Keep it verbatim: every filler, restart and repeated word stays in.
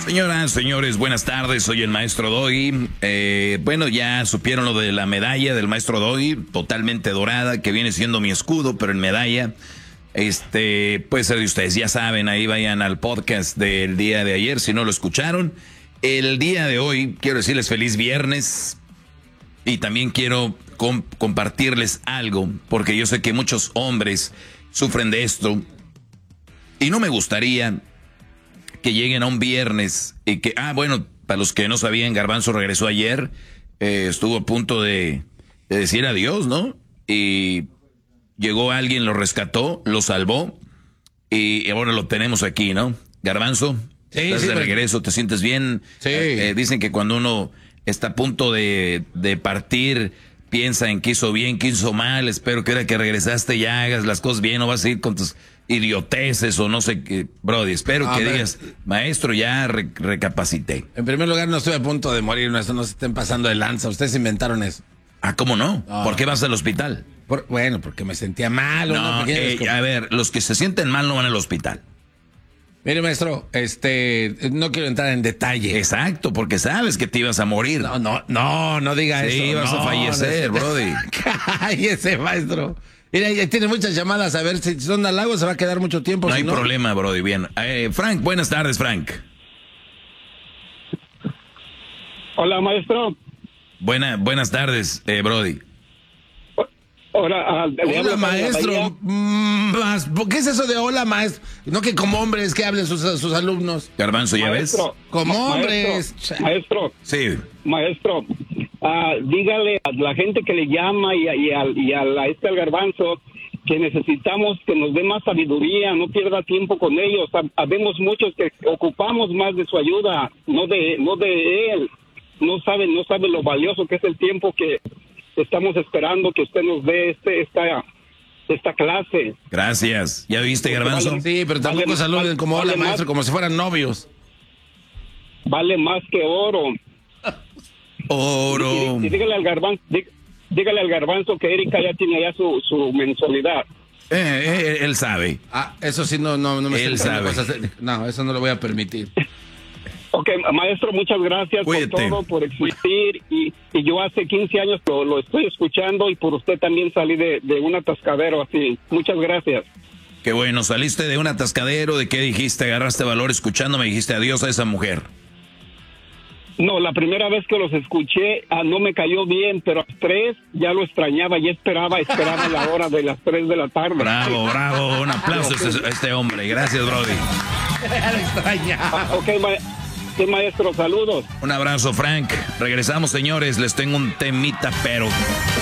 Señoras, señores, buenas tardes, soy el maestro Doggy. Eh, bueno, ya supieron lo de la medalla del maestro Doggy, totalmente dorada, que viene siendo mi escudo, pero en medalla. Este, puede ser de ustedes, ya saben, ahí vayan al podcast del día de ayer, si no lo escucharon. El día de hoy, quiero decirles feliz viernes y también quiero com- compartirles algo, porque yo sé que muchos hombres sufren de esto y no me gustaría que lleguen a un viernes y que, ah, bueno, para los que no sabían, Garbanzo regresó ayer, eh, estuvo a punto de, de decir adiós, ¿no? Y llegó alguien, lo rescató, lo salvó y, y ahora lo tenemos aquí, ¿no? Garbanzo, sí, estás sí, de pero... regreso, ¿te sientes bien? Sí. Eh, eh, dicen que cuando uno está a punto de, de partir, piensa en qué hizo bien, qué hizo mal, espero que ahora que regresaste ya hagas las cosas bien, no vas a ir con tus idioteces o no sé qué, Brody, espero a que ver. digas, maestro, ya re- recapacité. En primer lugar, no estoy a punto de morir, no, no se estén pasando de lanza, ustedes inventaron eso. Ah, ¿cómo no? No. ¿Por qué vas al hospital? Por- bueno, porque me sentía mal. No, una pequeña eh, descom- a ver, los que se sienten mal no van al hospital. Mire, maestro, este, no quiero entrar en detalle. Exacto, porque sabes que te ibas a morir. No, no, no, no diga eso. Sí, vas no, a fallecer, no, Brody. Cállese, maestro. Mira, ya tiene muchas llamadas, a ver si son al agua, se va a quedar mucho tiempo. No si hay problema, Brody, bien. Eh, Frank, buenas tardes, Frank. Hola, maestro. Buena, buenas tardes, eh, Brody. Hola, ah, le Hola, hablo para la maestro. Bahía. Mm, más- ¿Qué es eso de hola, maestro? No que como hombres que hablen sus, sus alumnos. Garbanzo, ¿ya Maestro, Como ma- hombres. Maestro, maestro, ves? Sí. maestro, ah, dígale a la gente que le llama y, a- y, al, y a, la- este al Garbanzo que necesitamos que nos dé más sabiduría, no pierda tiempo con ellos. Hab- Habemos muchos que ocupamos más de su ayuda, no de no de él. No sabe, no sabe lo valioso que es el tiempo que estamos esperando que usted nos dé este esta esta clase. Gracias. ¿Ya viste, Garbanzo? Sí, pero tampoco Vale, saluden vale, como hola, vale maestro, más. como si fueran novios. Vale más que oro. Oro. Y, y dígale al Garbanzo, dí- dígale al Garbanzo que Erika ya tiene ya su, su mensualidad. Eh, eh, él sabe. Ah, eso sí, no, no, no me Él estén sabe. diciendo cosas de- No, eso no lo voy a permitir. Ok, maestro, muchas gracias Cuídate. por todo, por existir. Y, y yo hace quince años lo, lo estoy escuchando y por usted también salí de, de un atascadero así. Muchas gracias. Qué bueno, saliste de un atascadero, ¿de qué dijiste? Agarraste valor escuchándome, dijiste adiós a esa mujer. No, la primera vez que los escuché ah, no me cayó bien, pero a las tres ya lo extrañaba y esperaba, esperaba la hora de las tres de la tarde. Bravo, bravo, un aplauso a este, a este hombre. Gracias, Brody. Ah, ok, ma- sí, maestro, saludos. Un abrazo, Frank. Regresamos, señores. Les tengo un temita, pero